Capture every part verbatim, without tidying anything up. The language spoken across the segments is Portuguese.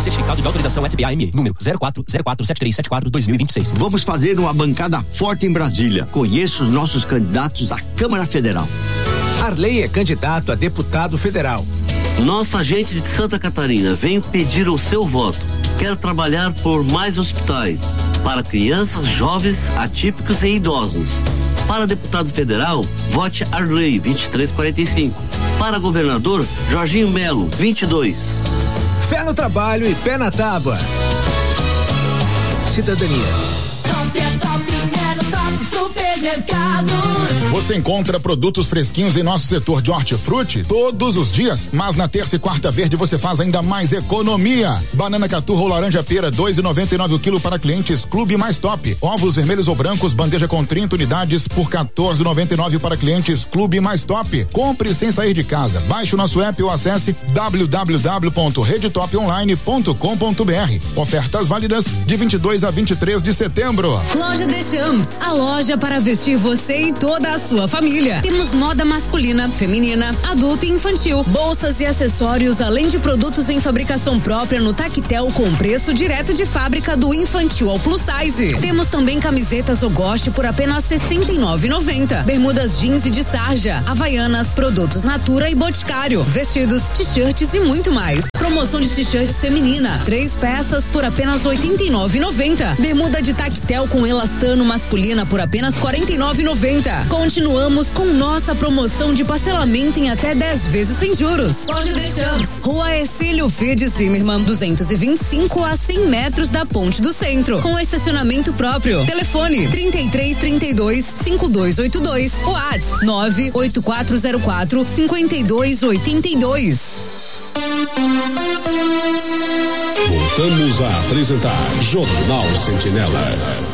Certificado de autorização S B A M E, número zero quatro zero quatro sete três sete quatro dois mil e vinte e seis. Vamos fazer uma bancada forte em Brasília. Conheço os nossos candidatos à Câmara Federal. Arley é candidato a deputado federal. Nossa gente de Santa Catarina vem pedir o seu voto. Quero trabalhar por mais hospitais para crianças, jovens, atípicos e idosos. Para deputado federal, vote Arley vinte e três quarenta e cinco. Para governador, Jorginho Melo vinte e dois. Fé no trabalho e pé na tábua. Cidadania. Top é top, é no Top Supermercados. Você encontra produtos fresquinhos em nosso setor de hortifruti todos os dias, mas na terça e quarta verde você faz ainda mais economia. Banana caturra ou laranja pera, dois e noventa e nove o quilo para clientes Clube Mais Top. Ovos vermelhos ou brancos, bandeja com trinta unidades por quatorze e noventa e nove para clientes Clube Mais Top. Compre sem sair de casa. Baixe o nosso app ou acesse w w w ponto rede top online ponto com ponto b r. Ofertas válidas de vinte e dois a vinte e três de setembro. Loja Deschamps, a loja para vestir você e toda a sua família. Temos moda masculina, feminina, adulta e infantil, bolsas e acessórios, além de produtos em fabricação própria no Tactel com preço direto de fábrica do infantil ao plus size. Temos também camisetas Ogoste por apenas sessenta e nove reais e noventa centavos. Bermudas jeans e de sarja, havaianas, produtos Natura e Boticário, vestidos, t-shirts e muito mais. Promoção de t-shirts feminina, três peças por apenas oitenta e nove reais e noventa centavos. Bermuda de Tactel com elastano masculina por apenas quarenta e nove reais e noventa centavos. Continuamos com nossa promoção de parcelamento em até dez vezes sem juros. Loja Deschamps, Rua Ercílio Fide Zimmermann, duzentos e vinte e cinco a cem metros da Ponte do Centro, com estacionamento próprio. Telefone trinta e três, trinta e dois, cinquenta e dois oitenta e dois. WhatsApp nove oito quatro zero quatro, cinquenta e dois oitenta e dois. Voltamos a apresentar Jornal Sentinela.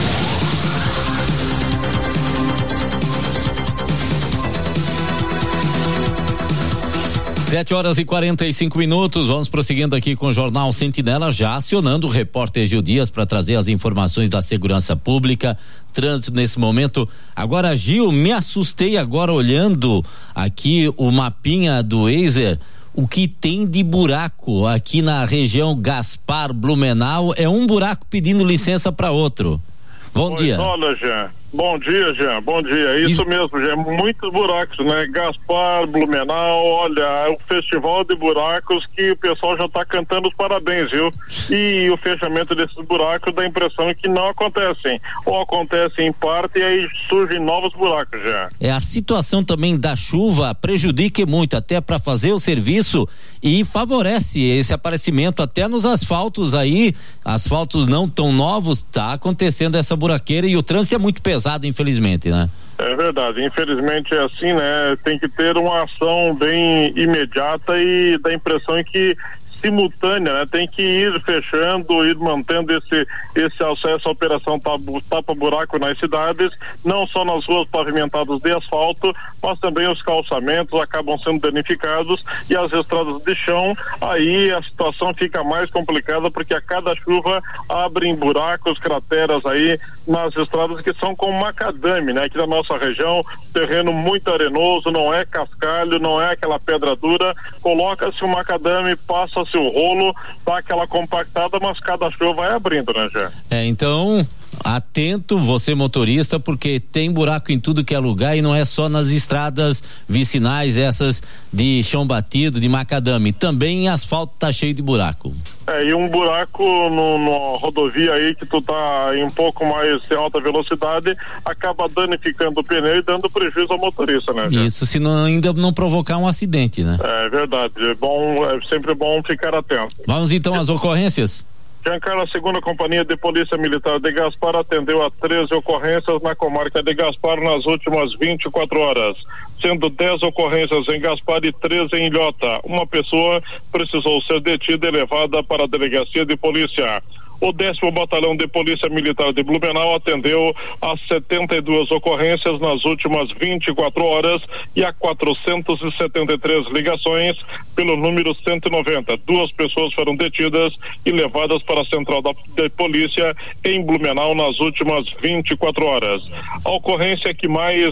Sete horas e quarenta e cinco minutos, vamos prosseguindo aqui com o Jornal Sentinela, já acionando o repórter Gil Dias para trazer as informações da segurança pública, trânsito nesse momento. Agora, Gil, me assustei agora olhando aqui o mapinha do Waze. O que tem de buraco aqui na região Gaspar, Blumenau, é um buraco pedindo licença para outro. Bom Oi, dia. Olha, Jean. Bom dia, Jean. Bom dia. Isso, Isso mesmo, Jean. Muitos buracos, né? Gaspar, Blumenau, olha, é o festival de buracos que o pessoal já está cantando os parabéns, viu? E o fechamento desses buracos dá a impressão que não acontecem. Ou acontecem em parte e aí surgem novos buracos, Jean. É, a situação também da chuva prejudica muito até para fazer o serviço e favorece esse aparecimento até nos asfaltos aí, asfaltos não tão novos, tá acontecendo essa buraqueira e o trânsito é muito pesado. Pesado, infelizmente, né? É verdade, infelizmente é assim, né? Tem que ter uma ação bem imediata e dá a impressão que simultânea, né? Tem que ir fechando, ir mantendo esse esse acesso à operação tapa-buraco nas cidades, não só nas ruas pavimentadas de asfalto, mas também os calçamentos acabam sendo danificados e as estradas de chão, aí a situação fica mais complicada porque a cada chuva abrem buracos, crateras aí nas estradas que são com macadame, né? Aqui na nossa região, terreno muito arenoso, não é cascalho, não é aquela pedra dura, coloca-se o macadame, passa o rolo, dá aquela compactada, mas cada chuva vai abrindo, né, Jé? É, então, atento você motorista, porque tem buraco em tudo que é lugar e não é só nas estradas vicinais, essas de chão batido, de macadame, também em asfalto tá cheio de buraco. É, e um buraco no, no rodovia aí que tu tá em um pouco mais em alta velocidade, acaba danificando o pneu e dando prejuízo ao motorista, né? Jé? Isso, se não, ainda não provocar um acidente, né? É verdade, é bom, é sempre bom ficar atento. Vamos então às ocorrências? Giancarlo, a segunda companhia de polícia militar de Gaspar atendeu a treze ocorrências na comarca de Gaspar nas últimas vinte e quatro horas, sendo dez ocorrências em Gaspar e treze em Ilhota. Uma pessoa precisou ser detida e levada para a delegacia de polícia. O décimo Batalhão de Polícia Militar de Blumenau atendeu a setenta e duas ocorrências nas últimas vinte e quatro horas e a quatrocentas e setenta e três ligações pelo número cento e noventa. Duas pessoas foram detidas e levadas para a Central da de Polícia em Blumenau nas últimas vinte e quatro horas. A ocorrência que mais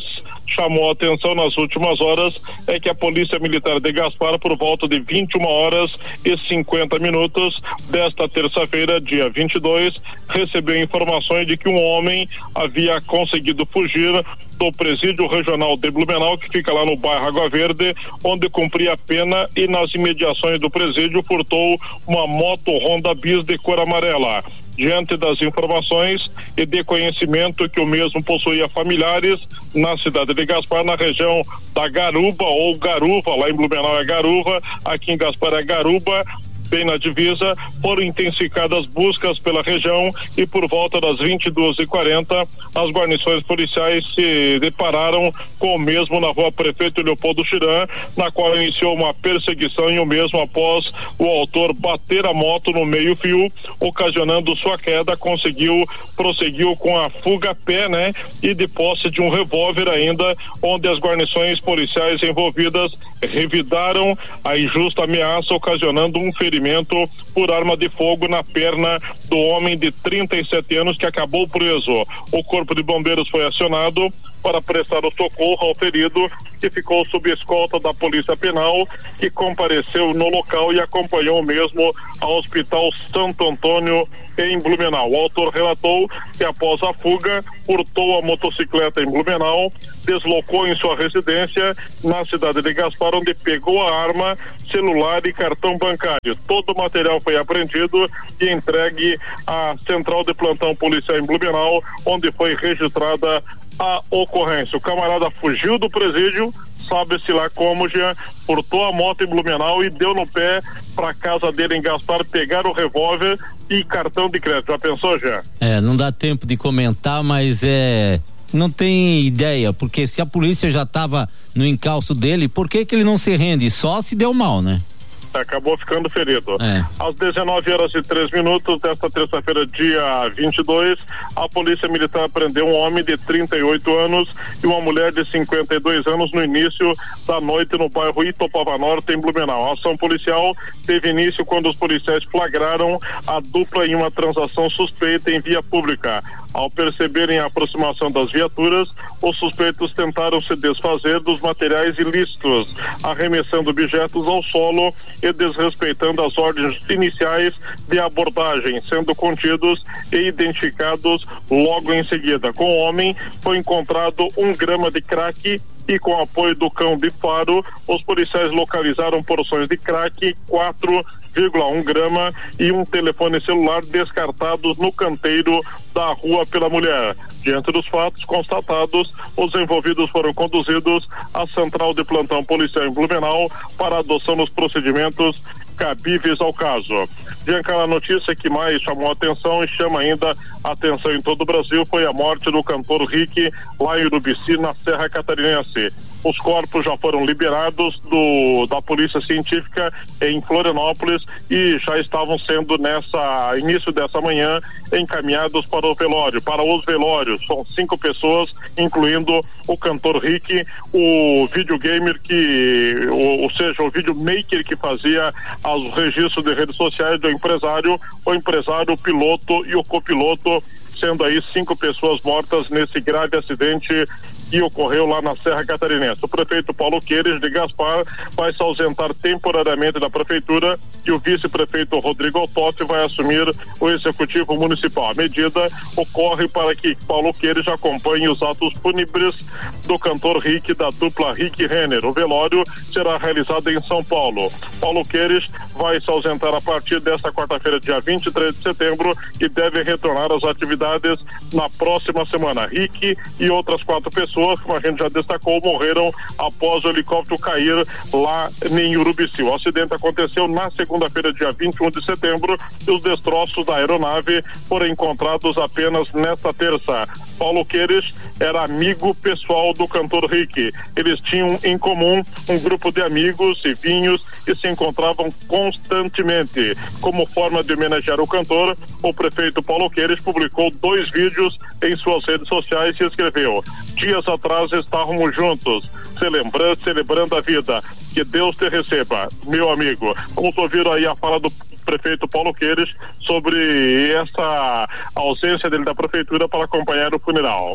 chamou a atenção nas últimas horas é que a Polícia Militar de Gaspar, por volta de vinte e uma horas e cinquenta minutos desta terça-feira, dia vinte e dois, recebeu informações de que um homem havia conseguido fugir do presídio regional de Blumenau, que fica lá no bairro Água Verde, onde cumpria a pena, e nas imediações do presídio furtou uma moto Honda Bis de cor amarela. Diante das informações e de conhecimento que o mesmo possuía familiares na cidade de Gaspar, na região da Garuba ou Garuva, lá em Blumenau é Garuva, aqui em Gaspar é Garuba, bem na divisa, foram intensificadas buscas pela região e por volta das vinte e duas e quarenta as guarnições policiais se depararam com o mesmo na rua Prefeito Leopoldo Chiran, na qual iniciou uma perseguição e o mesmo, após o autor bater a moto no meio fio, ocasionando sua queda, conseguiu, prosseguiu com a fuga a pé, né? E de posse de um revólver ainda, onde as guarnições policiais envolvidas revidaram a injusta ameaça, ocasionando um ferimento por arma de fogo na perna do homem de trinta e sete anos que acabou preso. O Corpo de Bombeiros foi acionado para prestar o socorro ao ferido, que ficou sob escolta da Polícia Penal, que compareceu no local e acompanhou o mesmo ao Hospital Santo Antônio em Blumenau. O autor relatou que após a fuga, furtou a motocicleta em Blumenau, deslocou em sua residência na cidade de Gaspar, onde pegou a arma, celular e cartão bancário. Todo o material foi apreendido e entregue à Central de Plantão Policial em Blumenau, onde foi registrada a ocorrência. O camarada fugiu do presídio, sabe-se lá como, já furtou a moto em Blumenau e deu no pé para casa dele em Gaspar pegar o revólver e cartão de crédito. Já pensou, já? É, não dá tempo de comentar, mas é... não tem ideia, porque se a polícia já estava no encalço dele, por que que ele não se rende? Só se deu mal, né? Acabou ficando ferido. É. Às dezenove horas e três minutos desta terça-feira, dia vinte e dois, a Polícia Militar prendeu um homem de trinta e oito anos e uma mulher de cinquenta e dois anos no início da noite no bairro Itopava Norte, em Blumenau. A ação policial teve início quando os policiais flagraram a dupla em uma transação suspeita em via pública. Ao perceberem a aproximação das viaturas, os suspeitos tentaram se desfazer dos materiais ilícitos, arremessando objetos ao solo e desrespeitando as ordens iniciais de abordagem, sendo contidos e identificados logo em seguida. Com o homem foi encontrado um grama de crack e, com apoio do cão de faro, os policiais localizaram porções de crack, quatro vírgula um grama e um telefone celular descartados no canteiro da rua pela mulher. Diante dos fatos constatados, os envolvidos foram conduzidos à Central de Plantão Policial em Blumenau para a adoção dos procedimentos cabíveis ao caso. Diante da notícia que mais chamou a atenção e chama ainda a atenção em todo o Brasil foi a morte do cantor Rick lá em Urubici, na Serra Catarinense. Os corpos já foram liberados do, da Polícia Científica em Florianópolis e já estavam sendo, nessa início dessa manhã, encaminhados para o velório, para os velórios. São cinco pessoas, incluindo o cantor Rick, o videogamer que, ou, ou seja, o videomaker que fazia os registros de redes sociais do empresário, o empresário, o piloto e o copiloto, sendo aí cinco pessoas mortas nesse grave acidente que ocorreu lá na Serra Catarinense. O prefeito Paulo Queires de Gaspar vai se ausentar temporariamente da prefeitura e o vice-prefeito Rodrigo Altotti vai assumir o executivo municipal. A medida ocorre para que Paulo Queires acompanhe os atos fúnebres do cantor Rick, da dupla Rick Renner. O velório será realizado em São Paulo. Paulo Queires vai se ausentar a partir desta quarta-feira, dia vinte e três de setembro, e deve retornar às atividades na próxima semana. Rick e outras quatro pessoas, como a gente já destacou, morreram após o helicóptero cair lá em Urubici. O acidente aconteceu na segunda-feira, dia vinte e um de setembro, e os destroços da aeronave foram encontrados apenas nesta terça. Paulo Queires era amigo pessoal do cantor Rick. Eles tinham em comum um grupo de amigos e vinhos e se encontravam constantemente. Como forma de homenagear o cantor, o prefeito Paulo Queires publicou dois vídeos em suas redes sociais e escreveu: dias atrás estávamos juntos, celebrando, celebrando a vida. Que Deus te receba, meu amigo. Vamos ouvir aí a fala do prefeito Paulo Queires sobre essa ausência dele da prefeitura para acompanhar o funeral.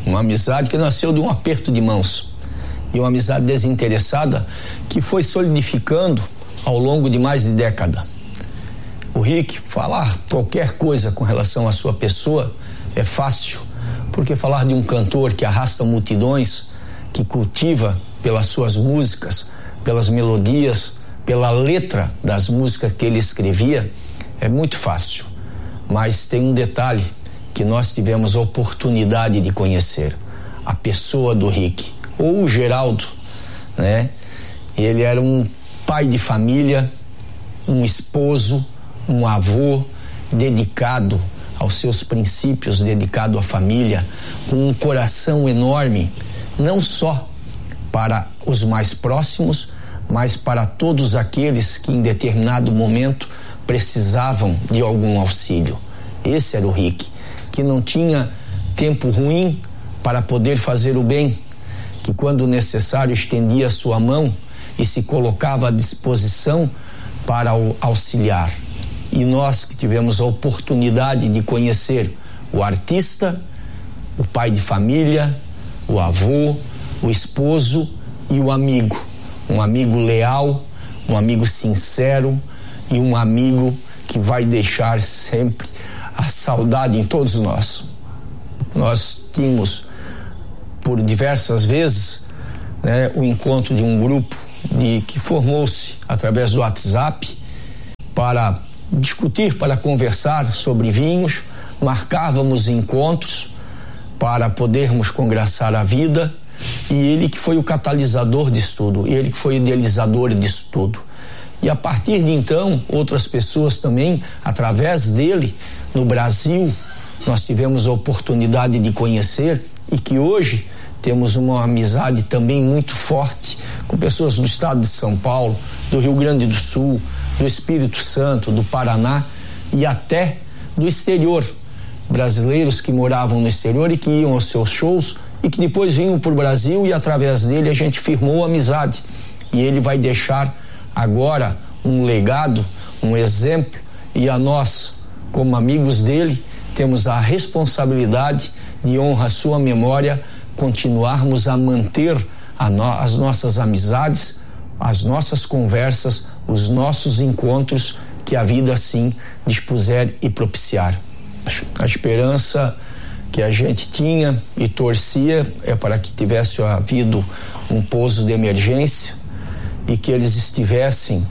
Uma amizade que nasceu de um aperto de mãos. E uma amizade desinteressada que foi solidificando ao longo de mais de década. O Rick, falar qualquer coisa com relação à sua pessoa é fácil, porque falar de um cantor que arrasta multidões, que cultiva pelas suas músicas, pelas melodias, pela letra das músicas que ele escrevia, é muito fácil. Mas tem um detalhe que nós tivemos a oportunidade de conhecer: a pessoa do Rick, ou o Geraldo, né? Ele era um pai de família, um esposo, um avô dedicado aos seus princípios, dedicado à família, com um coração enorme, não só para os mais próximos, mas para todos aqueles que em determinado momento precisavam de algum auxílio. Esse era o Rick, que não tinha tempo ruim para poder fazer o bem, que quando necessário estendia sua mão e se colocava à disposição para o auxiliar. E nós que tivemos a oportunidade de conhecer o artista, o pai de família, o avô, o esposo e o amigo, um amigo leal, um amigo sincero e um amigo que vai deixar sempre a saudade em todos nós. Nós tínhamos por diversas vezes, né, o encontro de um grupo de, que formou-se através do WhatsApp para discutir, para conversar sobre vinhos. Marcávamos encontros para podermos congraçar a vida, e ele que foi o catalisador disso tudo, ele que foi o idealizador disso tudo. E a partir de então, outras pessoas também, através dele, no Brasil, nós tivemos a oportunidade de conhecer, e que hoje temos uma amizade também muito forte com pessoas do estado de São Paulo, do Rio Grande do Sul, do Espírito Santo, do Paraná e até do exterior. Brasileiros que moravam no exterior e que iam aos seus shows e que depois vinham para o Brasil, e através dele a gente firmou amizade. E ele vai deixar agora um legado, um exemplo, e a nós, como amigos dele, temos a responsabilidade de honrar sua memória, continuarmos a manter a no, as nossas amizades, as nossas conversas, os nossos encontros, que a vida assim dispuser e propiciar. A esperança que a gente tinha e torcia é para que tivesse havido um pouso de emergência e que eles estivessem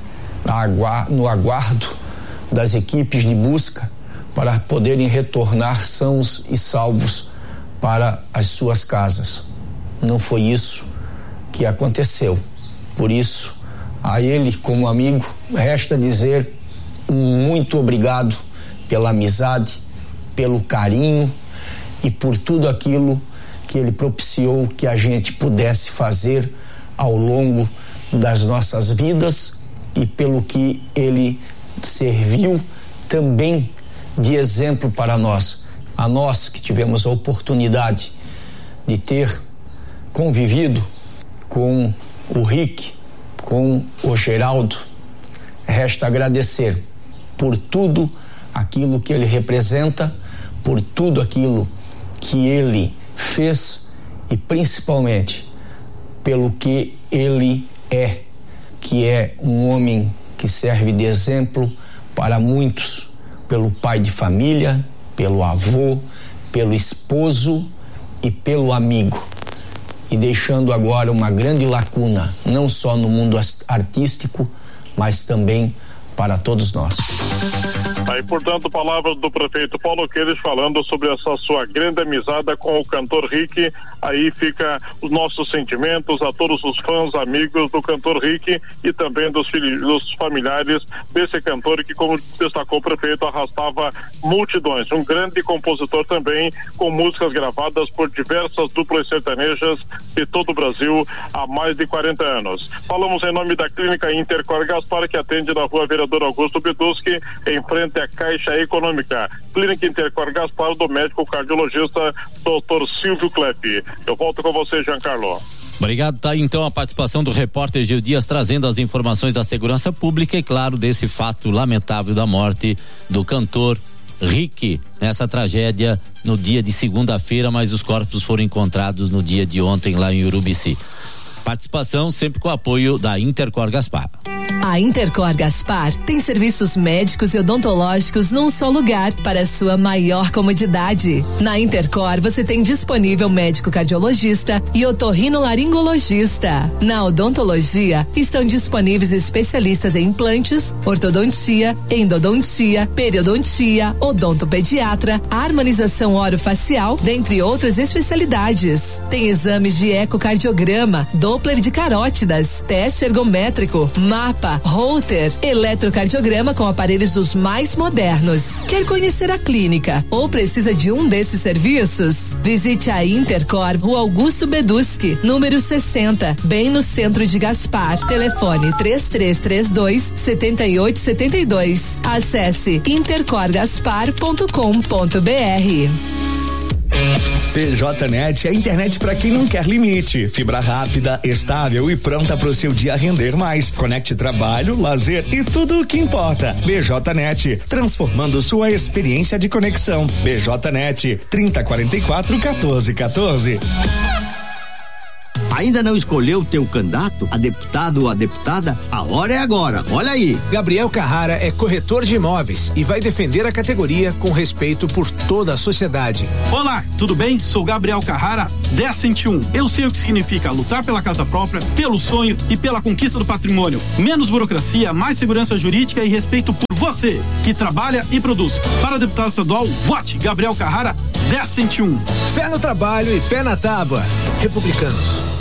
no aguardo das equipes de busca para poderem retornar sãos e salvos para as suas casas. Não foi isso que aconteceu. Por isso, a ele, como amigo, resta dizer muito obrigado pela amizade, pelo carinho e por tudo aquilo que ele propiciou que a gente pudesse fazer ao longo das nossas vidas, e pelo que ele serviu também de exemplo para nós. A nós que tivemos a oportunidade de ter convivido com o Rick, com o Geraldo, resta agradecer por tudo aquilo que ele representa, por tudo aquilo que ele fez e principalmente pelo que ele é, que é um homem que serve de exemplo para muitos, pelo pai de família, pelo avô, pelo esposo e pelo amigo. E deixando agora uma grande lacuna, não só no mundo artístico, mas também para todos nós. Aí, portanto, palavras do prefeito Paulo Queires falando sobre essa sua grande amizade com o cantor Rick. Aí fica os nossos sentimentos a todos os fãs, amigos do cantor Rick e também dos, filhos, dos familiares desse cantor que, como destacou o prefeito, arrastava multidões. Um grande compositor também, com músicas gravadas por diversas duplas sertanejas de todo o Brasil há mais de quarenta anos. Falamos em nome da Clínica Intercor Gaspar, que atende na rua Vereador Augusto Biduski, em frente à Caixa Econômica. Clínica Intercor Gaspar, do médico cardiologista doutor Silvio Klepp. Eu volto com você, Giancarlo. Obrigado. Tá aí então a participação do repórter Gil Dias, trazendo as informações da segurança pública e, claro, desse fato lamentável da morte do cantor Rick nessa tragédia no dia de segunda-feira, mas os corpos foram encontrados no dia de ontem lá em Urubici. Participação sempre com o apoio da Intercor Gaspar. A Intercor Gaspar tem serviços médicos e odontológicos num só lugar para sua maior comodidade. Na Intercor você tem disponível médico cardiologista e otorrinolaringologista. Na odontologia estão disponíveis especialistas em implantes, ortodontia, endodontia, periodontia, odontopediatra, harmonização orofacial, dentre outras especialidades. Tem exames de ecocardiograma, Doppler de carótidas, teste ergométrico, mapa, Holter, eletrocardiograma com aparelhos dos mais modernos. Quer conhecer a clínica ou precisa de um desses serviços? Visite a Intercor, Rua Augusto Beduski, número sessenta, bem no centro de Gaspar. Telefone três três três dois, sete oito sete dois. Acesse intercor gaspar ponto com ponto b r. P J Net é a internet para quem não quer limite. Fibra rápida, estável e pronta para o seu dia render mais. Conecte trabalho, lazer e tudo o que importa. B J Net, transformando sua experiência de conexão. B J Net, trinta, quarenta e quatro, quatorze, quatorze. Ainda não escolheu o teu candidato a deputado ou a deputada? A hora é agora, olha aí. Gabriel Carrara é corretor de imóveis e vai defender a categoria com respeito por toda a sociedade. Olá, tudo bem? Sou Gabriel Carrara, dez cento e um. Eu sei o que significa lutar pela casa própria, pelo sonho e pela conquista do patrimônio. Menos burocracia, mais segurança jurídica e respeito por você, que trabalha e produz. Para deputado estadual, vote Gabriel Carrara, dez cento e um. Fé no trabalho e pé na tábua. Republicanos.